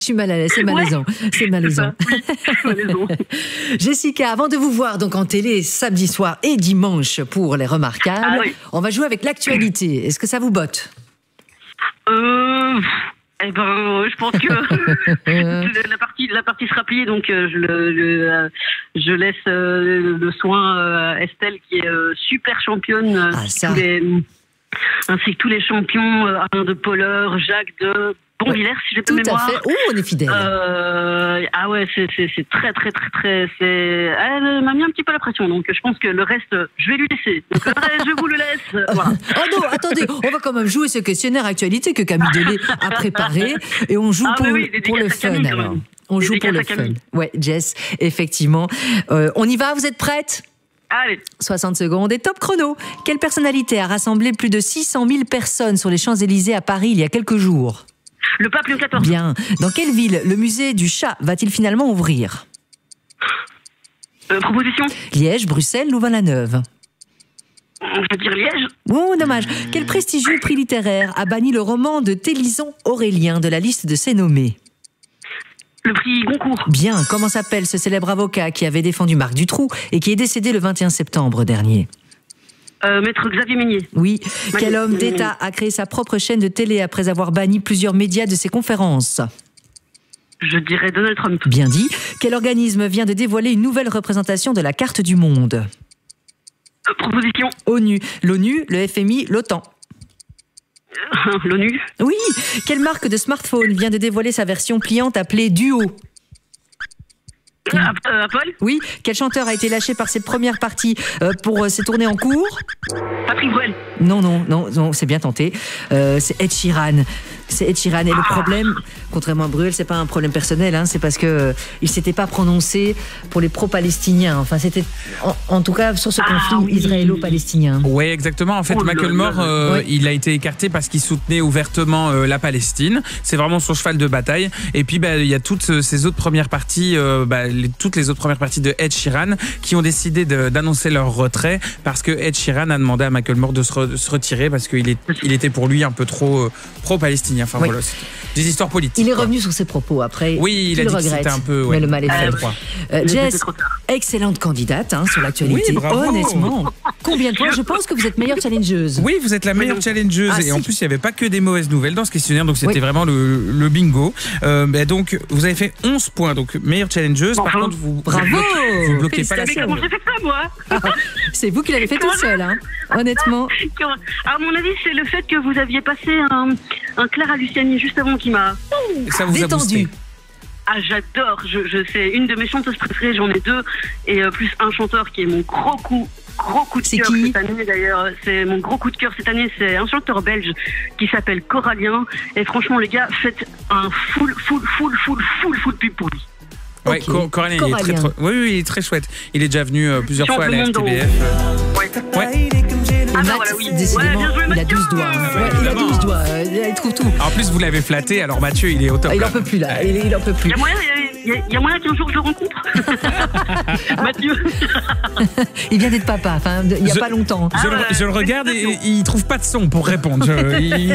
Je suis mal à l'aise, c'est malaisant. C'est malaisant. Jessica, avant de vous voir donc en télé samedi soir et dimanche pour les Remarquables, on va jouer avec l'actualité. Est-ce que ça vous botte? Eh ben, je pense que la partie sera pliée, donc je laisse le soin à Estelle qui est super championne, ainsi que tous les champions, Alain de Polleur, Jacques de Bonvillers, si j'ai pas mémoire. Tout à fait. Oh, on est fidèles. Ah ouais, c'est très. Elle m'a mis un petit peu la pression, donc je pense que le reste, je vais lui laisser. Donc le reste, je vous le laisse. Voilà. Oh non, attendez, on va quand même jouer ce questionnaire actualité que Camille Delay a préparé et on joue pour le fun. Alors. On joue pour le fun. Ouais, Jess, effectivement. On y va, vous êtes prête? Allez. 60 secondes et top chrono. Quelle personnalité a rassemblé plus de 600 000 personnes sur les Champs-Élysées à Paris il y a quelques jours? Le pape Léon XIV. Bien. Dans quelle ville le musée du chat va-t-il finalement ouvrir? Proposition. Liège, Bruxelles, Louvain-la-Neuve. Je veux dire Liège. Oh, dommage. Quel prestigieux prix littéraire a banni le roman de Télison Aurélien de la liste de ses nommés? Le prix Goncourt. Bien. Comment s'appelle ce célèbre avocat qui avait défendu Marc Dutroux et qui est décédé le 21 septembre dernier? Maître Xavier Meignier. Oui. Quel homme d'État a créé sa propre chaîne de télé après avoir banni plusieurs médias de ses conférences? Je dirais Donald Trump. Bien dit. Quel organisme vient de dévoiler une nouvelle représentation de la carte du monde? Proposition. ONU. L'ONU, le FMI, l'OTAN. L'ONU. Oui. Quelle marque de smartphone vient de dévoiler sa version pliante appelée Duo? Apple. Oui. Quel chanteur a été lâché par ses premières parties pour ses tournées en cours? Patrick Bruel. Non, c'est bien tenté. C'est Ed Sheeran. C'est Ed Sheeran. Et le problème, contrairement à Bruel, c'est pas un problème personnel, hein, c'est parce que il s'était pas prononcé pour les pro-palestiniens. Enfin, c'était en tout cas sur ce conflit israélo-palestinien. Oui, exactement. En fait, Macklemore, il a été écarté parce qu'il soutenait ouvertement la Palestine. C'est vraiment son cheval de bataille. Et puis, il y a toutes ces autres premières parties, toutes les autres premières parties de Ed Sheeran qui ont décidé d'annoncer leur retrait parce que Ed Sheeran a demandé à Macklemore de se retirer parce qu'il était pour lui un peu trop pro-palestinien. Enfin, voilà, des histoires politiques. Il est revenu sur ses propos après. Oui, il a dit que c'était un peu. Mais le mal est fait. Jess, excellente candidate sur l'actualité. Oui, bravo. Honnêtement, combien de points? Je pense que vous êtes meilleure challengeuse. Oui, vous êtes la meilleure challengeuse. Et en plus, il n'y avait pas que des mauvaises nouvelles dans ce questionnaire, donc c'était vraiment le bingo. Donc, vous avez fait 11 points, donc meilleure challengeuse. Par contre, vous bloquez pas la Mais comment j'ai fait ça, moi? C'est vous qui l'avez fait tout seul, hein, honnêtement. À mon avis, c'est le fait que vous aviez passé un Clara Luciani juste avant qui m'a détendu. Ah, j'adore. C'est une de mes chanteuses préférées. J'en ai deux et plus un chanteur qui est mon gros coup de cœur cette année. D'ailleurs, c'est mon gros coup de cœur cette année. C'est un chanteur belge qui s'appelle Corallien. Et franchement, les gars, faites un full pub pour lui. Ouais, Corallien, il est très chouette. Il est déjà venu plusieurs fois à la RTBF. Ouais. Décidément, il a 12 doigts. Il a 12 doigts, il trouve tout. En plus, vous l'avez flatté, alors Mathieu, il est au top. Il en peut plus, là. Il en peut plus. Il y a moyen qu'un jour je le rencontre. Mathieu. Il vient d'être papa, il n'y a pas longtemps. Je le regarde et il trouve pas de son pour répondre. Et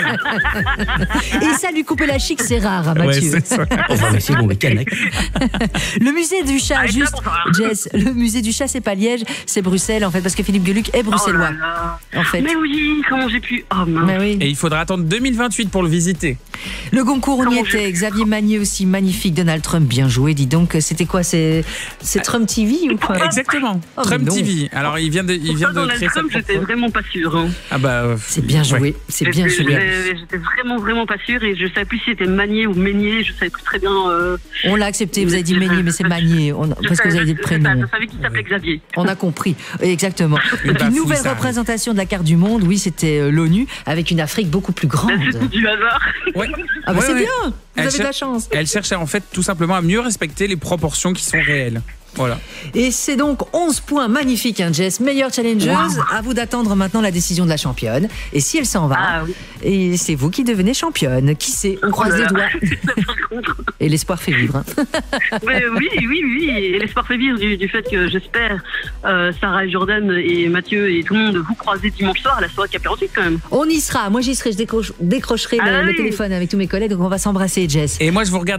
ça, lui couper la chic, c'est rare, Mathieu. Ouais, c'est ça. C'est bon, le musée du chat, Jess, le musée du chat, c'est pas Liège, c'est Bruxelles, en fait, parce que Philippe Gueluc est bruxellois. En fait. Mais oui, comment j'ai pu. Oh mince. Et il faudra attendre 2028 pour le visiter. Le Goncourt, on y était. Xavier Meignier aussi, magnifique. Donald Trump, bien joué. Dis donc, c'était quoi? C'est Trump TV ou quoi? Exactement. Trump TV. Alors, il vient de créer ça. J'étais vraiment pas sûre. Hein. C'est bien joué. C'est bien joué. J'étais vraiment pas sûre et je savais plus si c'était Meignier ou Meignier. Je savais plus très bien. On l'a accepté. Vous avez dit Meignier, mais c'est Meignier. Parce que vous avez dit le prénom. Je savais qu'il s'appelait Xavier. On a compris. Exactement. Et puis, nouvelle représentation de la carte du monde. Oui, c'était l'ONU avec une Afrique beaucoup plus grande. C'est tout du hasard. C'est bien. Vous avez de la chance. Elle cherche en fait tout simplement à mieux respecter les proportions qui sont réelles. Voilà. Et c'est donc 11 points magnifiques, hein, Jess, meilleure challengeuse. Wow. À vous d'attendre maintenant la décision de la championne. Et si elle s'en va, et c'est vous qui devenez championne. Qui sait? On croise les doigts. Et l'espoir fait vivre. Oui. Et l'espoir fait vivre du fait que j'espère Sarah et Jordan et Mathieu et tout le monde vous croiser dimanche soir à la soirée Cap48 quand même. On y sera. Moi j'y serai. Je décrocherai le téléphone avec tous mes collègues. Donc on va s'embrasser, Jess. Et moi je vous regarde